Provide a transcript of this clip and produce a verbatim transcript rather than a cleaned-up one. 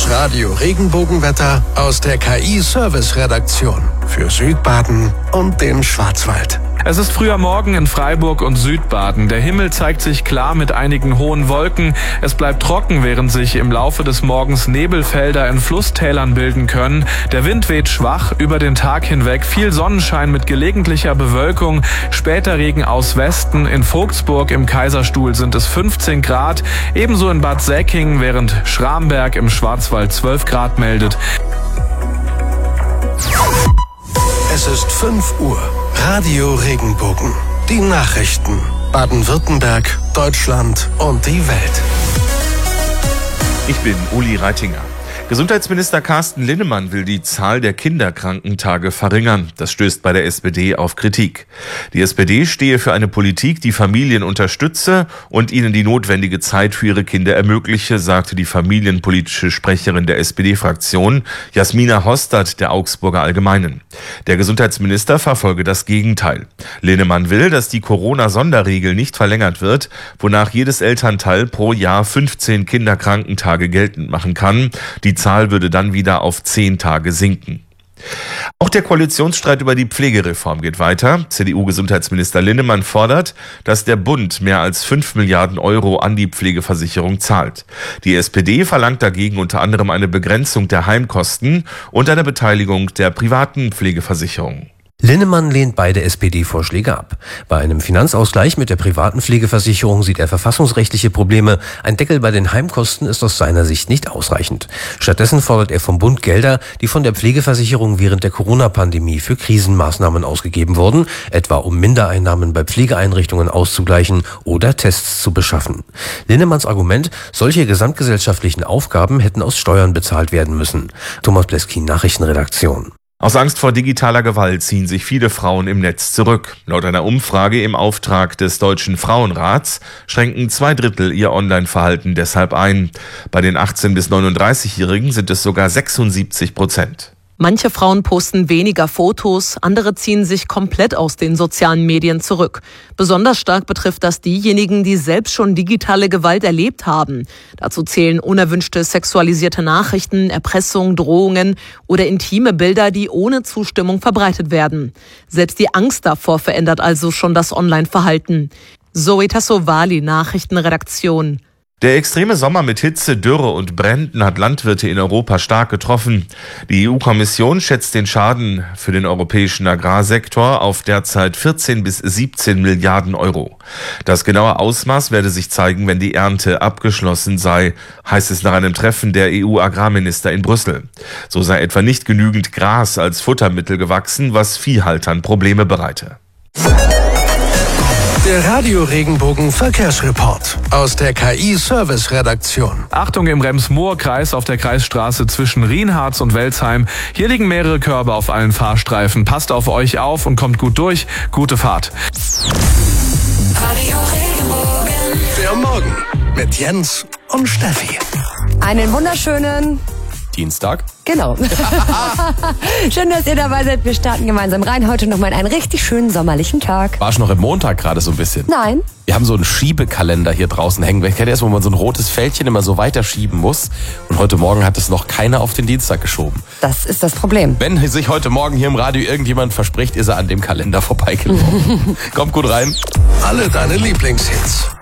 Das Radio-Regenbogenwetter aus der K I-Service-Redaktion für Südbaden und den Schwarzwald. Es ist früher Morgen in Freiburg und Südbaden. Der Himmel zeigt sich klar mit einigen hohen Wolken. Es bleibt trocken, während sich im Laufe des Morgens Nebelfelder in Flusstälern bilden können. Der Wind weht schwach über den Tag hinweg. Viel Sonnenschein mit gelegentlicher Bewölkung. Später Regen aus Westen. In Vogtsburg im Kaiserstuhl sind es fünfzehn Grad. Ebenso in Bad Säckingen, während Schramberg im Schwarzwald zwölf Grad meldet. Es ist fünf Uhr. Radio Regenbogen. Die Nachrichten. Baden-Württemberg, Deutschland und die Welt. Ich bin Uli Reitinger. Gesundheitsminister Carsten Linnemann will die Zahl der Kinderkrankentage verringern. Das stößt bei der S P D auf Kritik. Die S P D stehe für eine Politik, die Familien unterstütze und ihnen die notwendige Zeit für ihre Kinder ermögliche, sagte die familienpolitische Sprecherin der S P D-Fraktion, Jasmina Hostert, der Augsburger Allgemeinen. Der Gesundheitsminister verfolge das Gegenteil. Linnemann will, dass die Corona-Sonderregel nicht verlängert wird, wonach jedes Elternteil pro Jahr fünfzehn Kinderkrankentage geltend machen kann. Die Zahl würde dann wieder auf zehn Tage sinken. Auch der Koalitionsstreit über die Pflegereform geht weiter. C D U-Gesundheitsminister Linnemann fordert, dass der Bund mehr als fünf Milliarden Euro an die Pflegeversicherung zahlt. Die S P D verlangt dagegen unter anderem eine Begrenzung der Heimkosten und eine Beteiligung der privaten Pflegeversicherung. Linnemann lehnt beide S P D-Vorschläge ab. Bei einem Finanzausgleich mit der privaten Pflegeversicherung sieht er verfassungsrechtliche Probleme. Ein Deckel bei den Heimkosten ist aus seiner Sicht nicht ausreichend. Stattdessen fordert er vom Bund Gelder, die von der Pflegeversicherung während der Corona-Pandemie für Krisenmaßnahmen ausgegeben wurden, etwa um Mindereinnahmen bei Pflegeeinrichtungen auszugleichen oder Tests zu beschaffen. Linnemanns Argument, solche gesamtgesellschaftlichen Aufgaben hätten aus Steuern bezahlt werden müssen. Thomas Bleskin, Nachrichtenredaktion. Aus Angst vor digitaler Gewalt ziehen sich viele Frauen im Netz zurück. Laut einer Umfrage im Auftrag des Deutschen Frauenrats schränken zwei Drittel ihr Online-Verhalten deshalb ein. Bei den achtzehn- bis neununddreißigjährigen sind es sogar sechsundsiebzig Prozent. Manche Frauen posten weniger Fotos, andere ziehen sich komplett aus den sozialen Medien zurück. Besonders stark betrifft das diejenigen, die selbst schon digitale Gewalt erlebt haben. Dazu zählen unerwünschte sexualisierte Nachrichten, Erpressung, Drohungen oder intime Bilder, die ohne Zustimmung verbreitet werden. Selbst die Angst davor verändert also schon das Online-Verhalten. Zoe Tassovali, Nachrichtenredaktion. Der extreme Sommer mit Hitze, Dürre und Bränden hat Landwirte in Europa stark getroffen. Die E U-Kommission schätzt den Schaden für den europäischen Agrarsektor auf derzeit vierzehn bis siebzehn Milliarden Euro. Das genaue Ausmaß werde sich zeigen, wenn die Ernte abgeschlossen sei, heißt es nach einem Treffen der E U-Agrarminister in Brüssel. So sei etwa nicht genügend Gras als Futtermittel gewachsen, was Viehhaltern Probleme bereite. Der Radio-Regenbogen-Verkehrsreport aus der K I-Service-Redaktion. Achtung im Rems-Murr-Kreis auf der Kreisstraße zwischen Rienharz und Welzheim. Hier liegen mehrere Körbe auf allen Fahrstreifen. Passt auf euch auf und kommt gut durch. Gute Fahrt. Radio Regenbogen. Der Morgen mit Jens und Steffi. Einen wunderschönen Dienstag. Genau. Schön, dass ihr dabei seid. Wir starten gemeinsam rein. Heute nochmal in einen richtig schönen sommerlichen Tag. War ich noch im Montag gerade so ein bisschen? Nein. Wir haben so einen Schiebekalender hier draußen hängen. Kennt ihr das, wo man so ein rotes Fältchen immer so weiter schieben muss? Und heute Morgen hat es noch keiner auf den Dienstag geschoben. Das ist das Problem. Wenn sich heute Morgen hier im Radio irgendjemand verspricht, ist er an dem Kalender vorbeigelaufen. Kommt gut rein. Alle deine Lieblingshits.